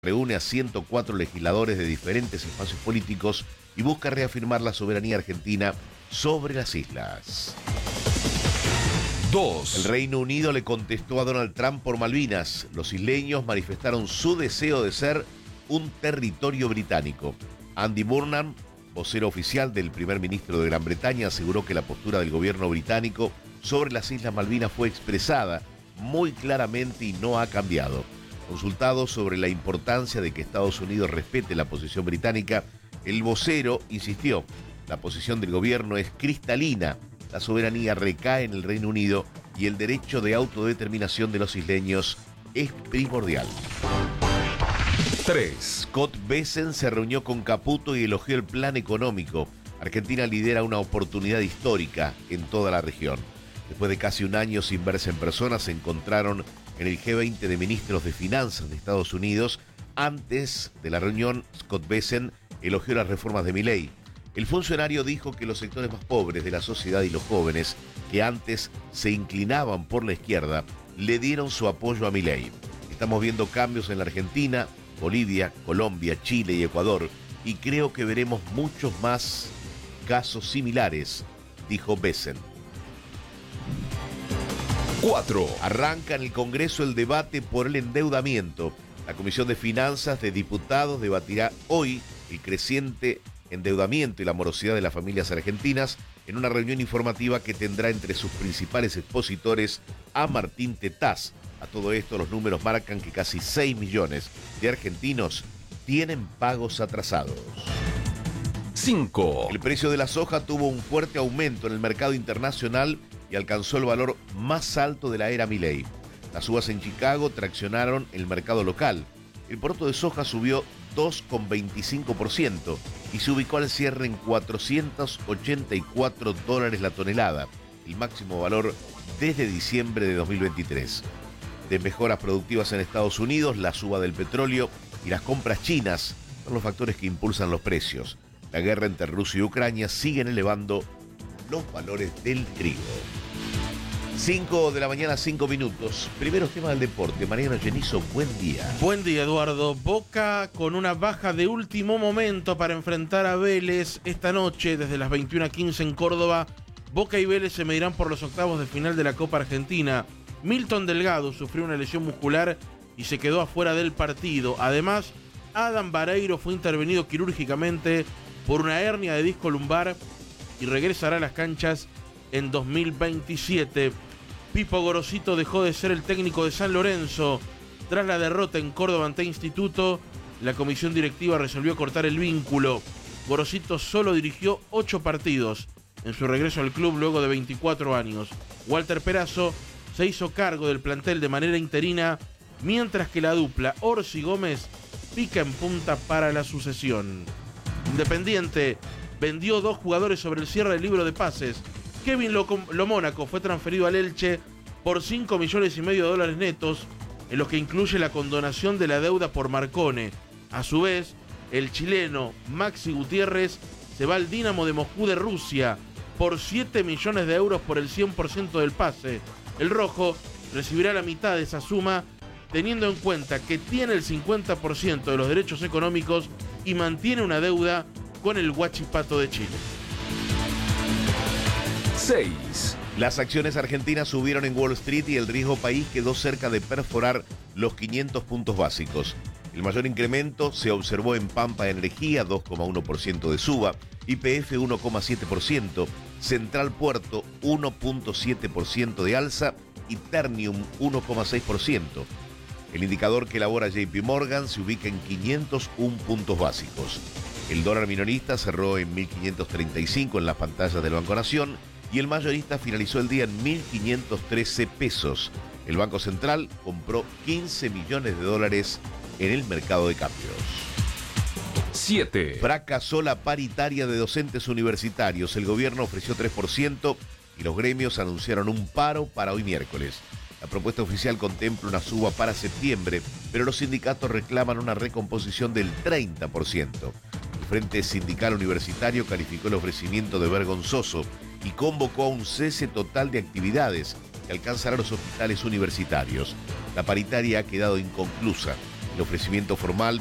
reúne a 104 legisladores de diferentes espacios políticos y busca reafirmar la soberanía argentina sobre las islas. 2. El Reino Unido le contestó a Donald Trump por Malvinas. Los isleños manifestaron su deseo de ser un territorio británico. Andy Burnham, vocero oficial del primer ministro de Gran Bretaña, aseguró que la postura del gobierno británico sobre las Islas Malvinas fue expresada muy claramente y no ha cambiado. Consultado sobre la importancia de que Estados Unidos respete la posición británica, el vocero insistió: la posición del gobierno es cristalina, la soberanía recae en el Reino Unido y el derecho de autodeterminación de los isleños es primordial. 3. Scott Bessent se reunió con Caputo y elogió el plan económico. Argentina lidera una oportunidad histórica en toda la región. Después de casi un año sin verse en persona, se encontraron en el G20 de ministros de finanzas de Estados Unidos. Antes de la reunión, Scott Bessent elogió las reformas de Milei. El funcionario dijo que los sectores más pobres de la sociedad y los jóvenes, que antes se inclinaban por la izquierda, le dieron su apoyo a Milei. Estamos viendo cambios en la Argentina, Bolivia, Colombia, Chile y Ecuador, y creo que veremos muchos más casos similares, dijo Bessent. 4. Arranca en el Congreso el debate por el endeudamiento. La Comisión de Finanzas de Diputados debatirá hoy el creciente endeudamiento y la morosidad de las familias argentinas en una reunión informativa que tendrá entre sus principales expositores a Martín Tetaz. A todo esto, los números marcan que casi 6 millones de argentinos tienen pagos atrasados. 5. El precio de la soja tuvo un fuerte aumento en el mercado internacional y alcanzó el valor más alto de la era Milei. Las uvas en Chicago traccionaron el mercado local. El poroto de soja subió 2,25% y se ubicó al cierre en $484 la tonelada, el máximo valor desde diciembre de 2023. De mejoras productivas en Estados Unidos, la suba del petróleo y las compras chinas son los factores que impulsan los precios. La guerra entre Rusia y Ucrania siguen elevando los valores del trigo. 5 de la mañana, 5 minutos. Primeros temas del deporte. Mariano Genizo, buen día. Buen día, Eduardo. Boca con una baja de último momento para enfrentar a Vélez esta noche desde las 21:15 en Córdoba. Boca y Vélez se medirán por los octavos de final de la Copa Argentina. Milton Delgado sufrió una lesión muscular y se quedó afuera del partido. Además, Adam Vareiro fue intervenido quirúrgicamente por una hernia de disco lumbar y regresará a las canchas en 2027. Pipo Gorosito dejó de ser el técnico de San Lorenzo. Tras la derrota en Córdoba ante Instituto, la comisión directiva resolvió cortar el vínculo. Gorosito solo dirigió 8 partidos en su regreso al club luego de 24 años. Walter Perazo se hizo cargo del plantel de manera interina, mientras que la dupla Orsi Gómez pica en punta para la sucesión. Independiente vendió 2 jugadores sobre el cierre del libro de pases. Kevin Lomónaco fue transferido al Elche por $5,5 millones netos, en los que incluye la condonación de la deuda por Marcone. A su vez, el chileno Maxi Gutiérrez se va al Dinamo de Moscú de Rusia por 7 millones de euros por el 100% del pase. El rojo recibirá la mitad de esa suma, teniendo en cuenta que tiene el 50% de los derechos económicos y mantiene una deuda con el Huachipato de Chile. 6. Las acciones argentinas subieron en Wall Street y el riesgo país quedó cerca de perforar los 500 puntos básicos. El mayor incremento se observó en Pampa Energía, 2,1% de suba, YPF 1,7%, Central Puerto 1,7% de alza y Ternium 1,6%. El indicador que elabora JP Morgan se ubica en 501 puntos básicos. El dólar minorista cerró en 1.535 en las pantallas del Banco Nación y el mayorista finalizó el día en 1.513 pesos. El Banco Central compró $15 millones en el mercado de cambios. 7. Fracasó la paritaria de docentes universitarios. El gobierno ofreció 3% y los gremios anunciaron un paro para hoy miércoles. La propuesta oficial contempla una suba para septiembre, pero los sindicatos reclaman una recomposición del 30%. El Frente Sindical Universitario calificó el ofrecimiento de vergonzoso y convocó a un cese total de actividades que alcanzará los hospitales universitarios. La paritaria ha quedado inconclusa. El ofrecimiento formal